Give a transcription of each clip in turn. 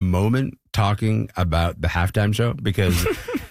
moment talking about the halftime show because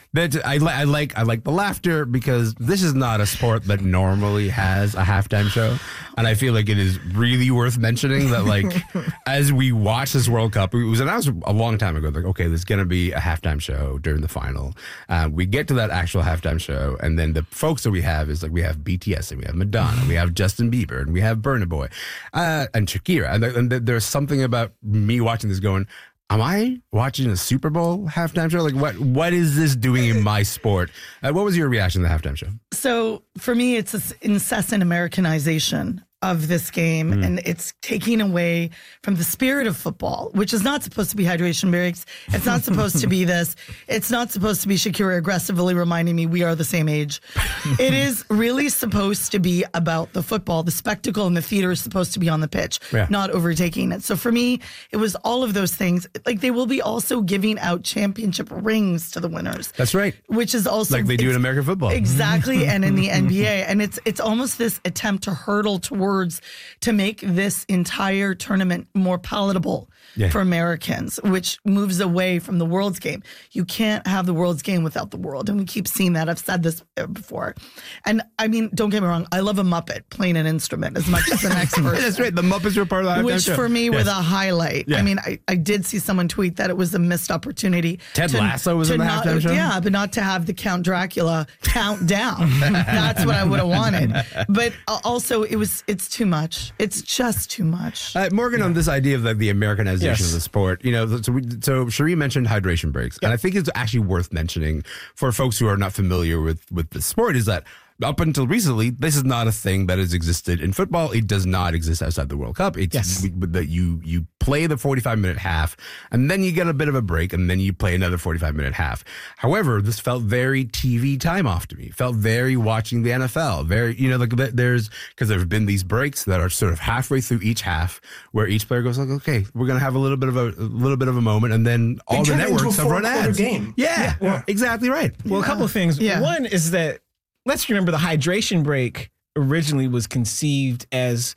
I like the laughter because this is not a sport that normally has a halftime show. And I feel like it is really worth mentioning that, like, as we watch this World Cup, it was announced a long time ago, like, okay, there's going to be a halftime show during the final. We get to that actual halftime show, and then the folks that we have is, like, we have BTS, and we have Madonna, we have Justin Bieber, and we have Burna Boy, and Shakira. And there's something about me watching this going, am I watching a Super Bowl halftime show? Like, what is this doing in my sport? What was your reaction to the halftime show? So for me, it's this incessant Americanization of this game, and it's taking away from the spirit of football, which is not supposed to be hydration breaks. It's not supposed to be this. It's not supposed to be Shakira aggressively reminding me we are the same age. It is really supposed to be about the football. The spectacle and the theater is supposed to be on the pitch, not overtaking it. So for me, it was all of those things. Like, they will be also giving out championship rings to the winners. That's right. Which is also like they do in American football. Exactly. And in the NBA. And it's almost this attempt to hurdle towards to make this entire tournament more palatable for Americans, which moves away from the World's Game. You can't have the World's Game without the World. And we keep seeing that. I've said this before. And I mean, don't get me wrong. I love a Muppet playing an instrument as much as the next person. That's right. The Muppets were part of the halftime which show. For me were the highlight. Yeah. I mean, I did see someone tweet that it was a missed opportunity. Ted Lasso was in the halftime show? Yeah, but not to have the Count Dracula count down. That's what I would have wanted. But also, it's too much. It's just too much. Morgan, on this idea of the Americanization of the sport, you know, so Cherie mentioned hydration breaks. And I think it's actually worth mentioning for folks who are not familiar with the sport is that up until recently, this is not a thing that has existed in football. It does not exist outside the World Cup. It's that you play the 45-minute half, and then you get a bit of a break, and then you play another 45-minute half. However, this felt very TV time off to me. It felt very watching the NFL. Very, you know, like because there have been these breaks that are sort of halfway through each half, where each player goes like, okay, we're gonna have a little bit of a moment, and then all the networks have run ads. Game. Yeah, exactly right. Well, a couple of things. Yeah. One is that, let's remember the hydration break originally was conceived as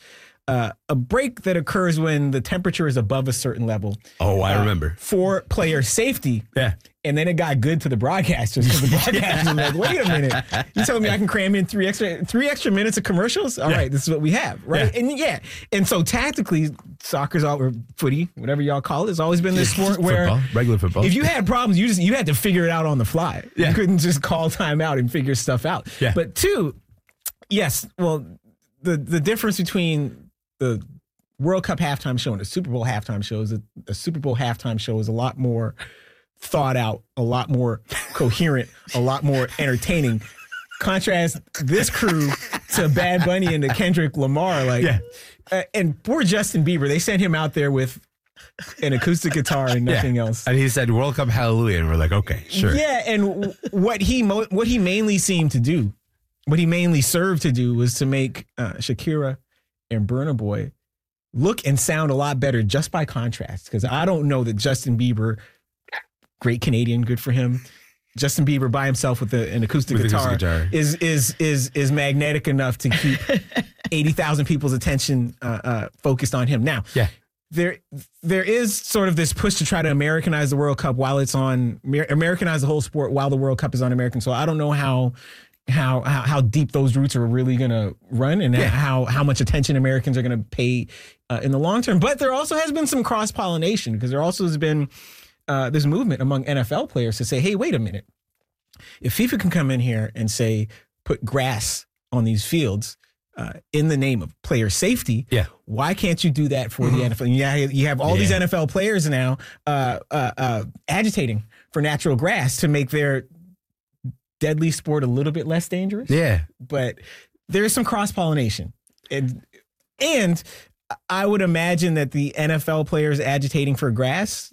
a break that occurs when the temperature is above a certain level. Oh, I remember. For player safety. Yeah. And then it got good to the broadcasters because the broadcasters were like, wait a minute. You telling me I can cram in three extra minutes of commercials? All right, this is what we have, right? Yeah. And so tactically, soccer's or footy, whatever y'all call it, has always been this sport where regular football. If you had problems, you had to figure it out on the fly. Yeah. You couldn't just call time out and figure stuff out. Yeah. But two, yes, well, the difference between the World Cup halftime show and the Super Bowl halftime show is that the Super Bowl halftime show is a lot more thought out, a lot more coherent, a lot more entertaining. Contrast this crew to Bad Bunny and to Kendrick Lamar. And poor Justin Bieber, they sent him out there with an acoustic guitar and nothing else. And he said, World Cup Hallelujah. And we're like, okay, sure. Yeah, and what he mainly seemed to do, what he mainly served to do was to make Shakira and Burna Boy look and sound a lot better just by contrast. Because I don't know that Justin Bieber, great Canadian, good for him. Justin Bieber by himself with an acoustic guitar is magnetic enough to keep 80,000 people's attention focused on him. Now, there is sort of this push to try to Americanize the World Cup while it's on, Americanize the whole sport while the World Cup is on American soil. I don't know how deep those roots are really going to run and how much attention Americans are going to pay in the long term. But there also has been some cross-pollination because there also has been this movement among NFL players to say, hey, wait a minute. If FIFA can come in here and say, put grass on these fields in the name of player safety, why can't you do that for the NFL? Yeah, you have all these NFL players now agitating for natural grass to make their deadly sport a little bit less dangerous. Yeah. But there is some cross-pollination. And I would imagine that the NFL players agitating for grass,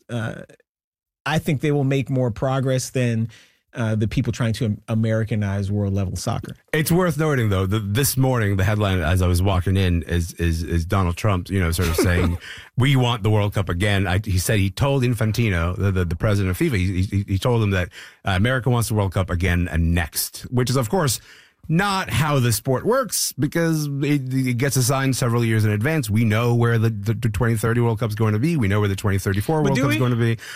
I think they will make more progress than the people trying to Americanize world-level soccer. It's worth noting, though, that this morning, the headline as I was walking in is Donald Trump, you know, sort of saying, we want the World Cup again. He said he told Infantino, the president of FIFA, he told him that America wants the World Cup again and next, which is, of course, not how the sport works because it gets assigned several years in advance. We know where the 2030 World Cup's going to be. We know where the 2034 World Cup's going to be.